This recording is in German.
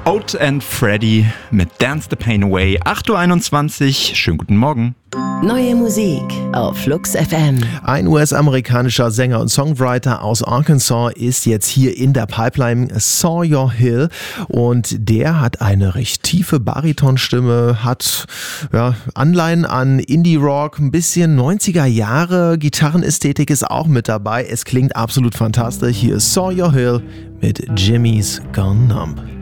Oat and Freddy mit Dance the Pain Away. 8:21 Uhr. Schönen guten Morgen. Neue Musik auf Flux FM. Ein US-amerikanischer Sänger und Songwriter aus Arkansas ist jetzt hier in der Pipeline, Sawyer Hill, und der hat eine recht tiefe Baritonstimme, hat Anleihen an Indie-Rock, ein bisschen 90er Jahre, Gitarrenästhetik ist auch mit dabei. Es klingt absolut fantastisch. Hier ist Sawyer Hill mit Jimmy's Gone Numb.